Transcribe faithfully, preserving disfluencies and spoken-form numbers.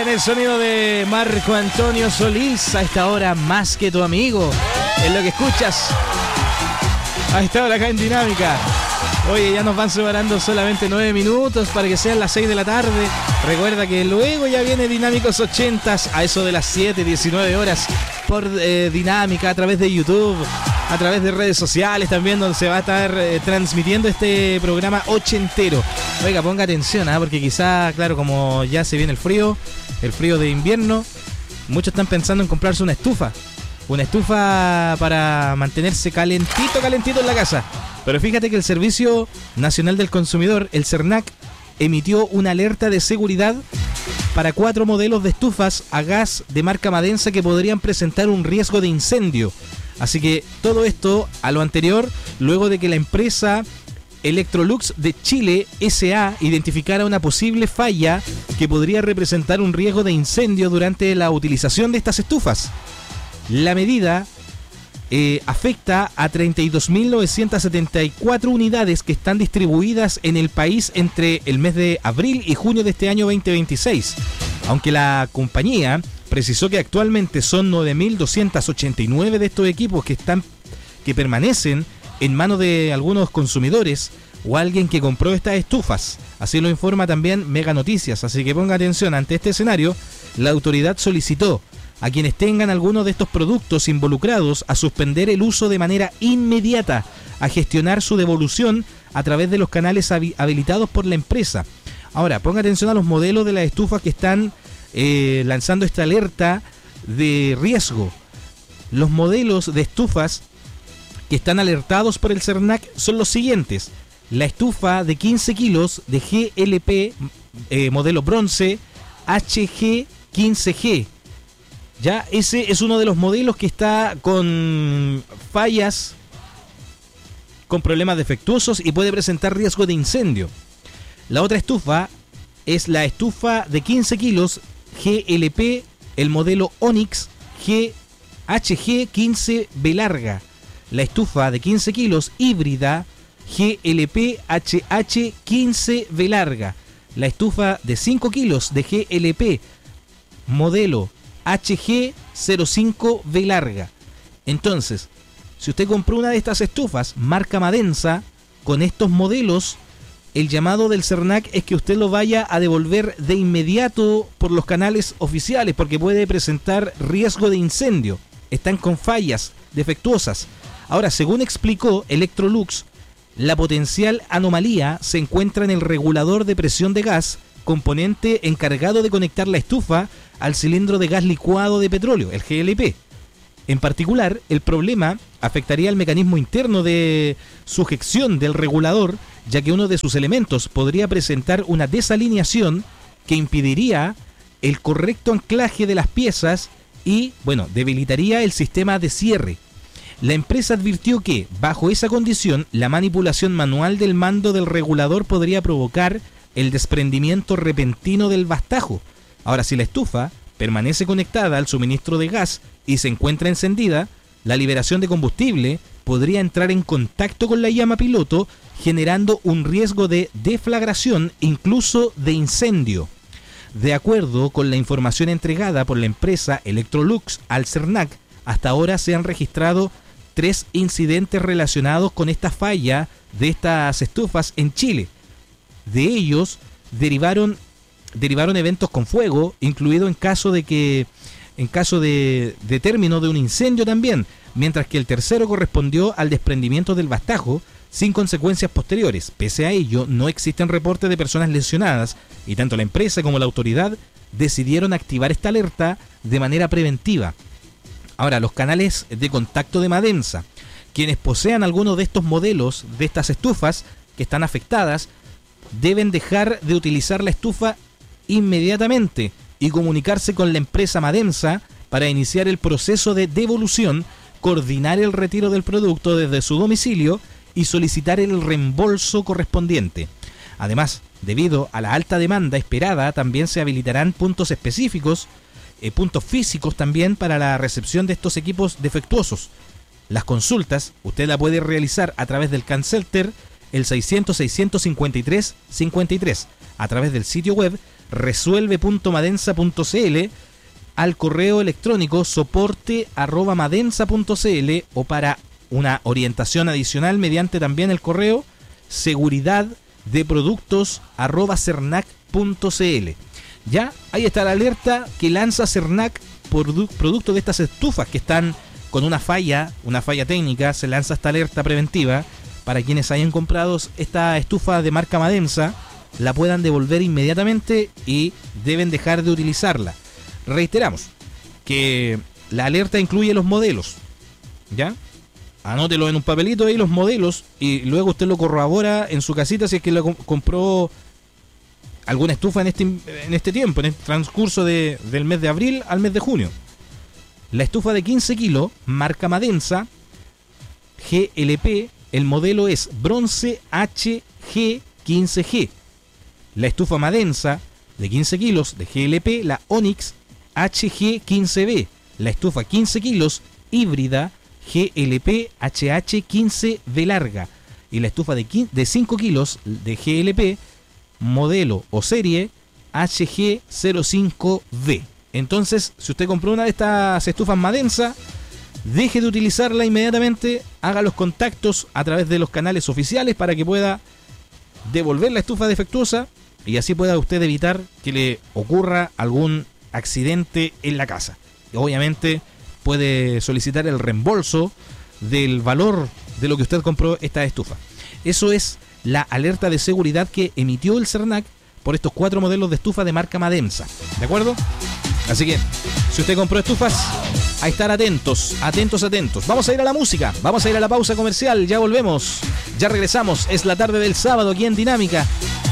el sonido de Marco Antonio Solís. A esta hora, más que tu amigo. Es lo que escuchas a esta hora acá en Dinámica. Oye, ya nos van separando solamente nueve minutos para que sean las seis de la tarde. Recuerda que luego ya viene Dinámicos ochentas a eso de las siete, diecinueve horas por eh, Dinámica, a través de YouTube, a través de redes sociales también, donde se va a estar eh, transmitiendo este programa ochentero. Oiga, ponga atención, ¿eh? Porque quizá, claro, como ya se viene el frío, el frío de invierno, muchos están pensando en comprarse una estufa. Una estufa para mantenerse calentito, calentito en la casa. Pero fíjate que el Servicio Nacional del Consumidor, el CERNAC, emitió una alerta de seguridad para cuatro modelos de estufas a gas de marca Madensa que podrían presentar un riesgo de incendio. Así que todo esto a lo anterior, luego de que la empresa Electrolux de Chile S A identificara una posible falla que podría representar un riesgo de incendio durante la utilización de estas estufas. La medida eh, afecta a treinta y dos mil novecientas setenta y cuatro unidades que están distribuidas en el país entre el mes de abril y junio de este año veinte veintiséis. Aunque la compañía precisó que actualmente son nueve mil doscientos ochenta y nueve de estos equipos que están que permanecen en manos de algunos consumidores o alguien que compró estas estufas. Así lo informa también Mega Noticias. Así que ponga atención, ante este escenario, la autoridad solicitó a quienes tengan alguno de estos productos involucrados a suspender el uso de manera inmediata, a gestionar su devolución a través de los canales habilitados por la empresa. Ahora, ponga atención a los modelos de las estufas que están eh, lanzando esta alerta de riesgo. Los modelos de estufas que están alertados por el CERNAC son los siguientes: la estufa de quince kilos de G L P eh, modelo bronce H G quince G. Ya, ese es uno de los modelos que está con fallas, con problemas defectuosos y puede presentar riesgo de incendio. La otra estufa es la estufa de quince kilos G L P, el modelo Onyx G H G quince B larga. La estufa de quince kilos híbrida G L P H H quince B larga. La estufa de cinco kilos de G L P modelo H G cero cinco B larga. Entonces, si usted compró una de estas estufas marca Madensa con estos modelos, el llamado del CERNAC es que usted lo vaya a devolver de inmediato por los canales oficiales, porque puede presentar riesgo de incendio. Están con fallas defectuosas. Ahora, según explicó Electrolux, la potencial anomalía se encuentra en el regulador de presión de gas, componente encargado de conectar la estufa al cilindro de gas licuado de petróleo, el G L P. En particular, el problema afectaría al mecanismo interno de sujeción del regulador, ya que uno de sus elementos podría presentar una desalineación que impediría el correcto anclaje de las piezas y, bueno, debilitaría el sistema de cierre. La empresa advirtió que, bajo esa condición, la manipulación manual del mando del regulador podría provocar el desprendimiento repentino del bastajo. Ahora, si la estufa permanece conectada al suministro de gas y se encuentra encendida, la liberación de combustible podría entrar en contacto con la llama piloto, generando un riesgo de deflagración, incluso de incendio. De acuerdo con la información entregada por la empresa Electrolux al CERNAC, hasta ahora se han registrado tres incidentes relacionados con esta falla de estas estufas en Chile. De ellos derivaron derivaron eventos con fuego, incluido en caso de que en caso de, de término de un incendio también, mientras que el tercero correspondió al desprendimiento del bastajo sin consecuencias posteriores. Pese a ello, no existen reportes de personas lesionadas y tanto la empresa como la autoridad decidieron activar esta alerta de manera preventiva. Ahora, los canales de contacto de Madensa, quienes posean algunos de estos modelos de estas estufas que están afectadas, deben dejar de utilizar la estufa inmediatamente y comunicarse con la empresa Madensa para iniciar el proceso de devolución, coordinar el retiro del producto desde su domicilio y solicitar el reembolso correspondiente. Además, debido a la alta demanda esperada, también se habilitarán puntos específicos, eh, puntos físicos también para la recepción de estos equipos defectuosos. Las consultas usted la puede realizar a través del Cancelter, el seiscientos, seiscientos cincuenta y tres, cincuenta y tres, a través del sitio web resuelve punto madensa punto cl, al correo electrónico soporte arroba madensa punto cl, o para una orientación adicional mediante también el correo seguridad de productos arroba cernac punto cl. Ya, ahí está la alerta que lanza Cernac por producto de estas estufas que están con una falla, una falla técnica. Se lanza esta alerta preventiva para quienes hayan comprado esta estufa de marca Madensa, la puedan devolver inmediatamente y deben dejar de utilizarla. Reiteramos que la alerta incluye los modelos, ¿ya? Anótelo en un papelito ahí, los modelos, y luego usted lo corrobora en su casita si es que lo comp- compró alguna estufa en este, en este tiempo, en el transcurso de, del mes de abril al mes de junio. La estufa de quince kilos, marca Madensa, G L P, el modelo es Bronce H G quince G. La estufa Madensa de quince kilos de G L P, la Onyx H G quince B. La estufa quince kilos, híbrida, G L P H H quince B larga. Y la estufa de, de cinco kilos de G L P, modelo o serie H G cero cinco B. Entonces, si usted compró una de estas estufas Madensa, deje de utilizarla inmediatamente, haga los contactos a través de los canales oficiales para que pueda devolver la estufa defectuosa y así pueda usted evitar que le ocurra algún accidente en la casa. Y obviamente puede solicitar el reembolso del valor de lo que usted compró esta estufa. Eso es la alerta de seguridad que emitió el Cernac por estos cuatro modelos de estufa de marca Madensa, ¿de acuerdo? Así que, si usted compró estufas, a estar atentos, atentos, atentos. Vamos a ir a la música, vamos a ir a la pausa comercial, ya volvemos, ya regresamos. Es la tarde del sábado aquí en Dinámica.